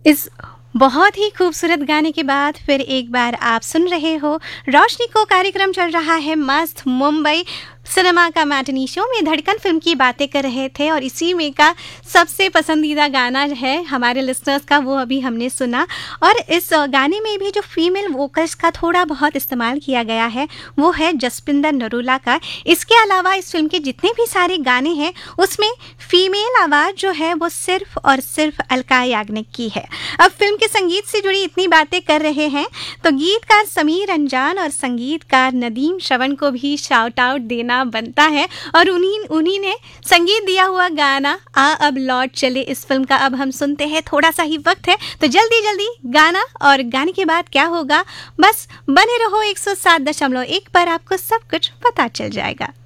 इस बहुत ही खूबसूरत गाने के बाद फिर एक बार आप सुन रहे हो रोशनी को। कार्यक्रम चल रहा है मस्त मुंबई सिनेमा का मैटनी शो में धड़कन फिल्म की बातें कर रहे थे और इसी में का सबसे पसंदीदा गाना है हमारे लिसनर्स का, वो अभी हमने सुना। और इस गाने में भी जो फीमेल वोकल्स का थोड़ा बहुत इस्तेमाल किया गया है वो है जसपिंदर नरूला का। इसके अलावा इस फिल्म के जितने भी सारे गाने हैं उसमें फीमेल आवाज़ जो है वो सिर्फ और सिर्फ अलका याग्निक की है। अब फिल्म के संगीत से जुड़ी इतनी बातें कर रहे हैं तो गीतकार समीर अंजान और संगीतकार नदीम श्रवण को भी शाउट आउट देना बनता है। और उन्हीं ने संगीत दिया हुआ गाना आ अब लौट चले इस फिल्म का अब हम सुनते हैं। थोड़ा सा ही वक्त है तो जल्दी जल्दी गाना, और गाने के बाद क्या होगा बस बने रहो 107.1 पर, आपको सब कुछ पता चल जाएगा।